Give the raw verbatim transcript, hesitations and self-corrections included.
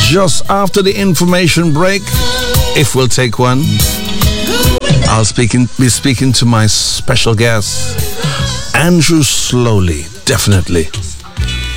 just after the information break, if we'll take one, I'll speaking, be speaking to my special guest, Andrew Slowly, definitely.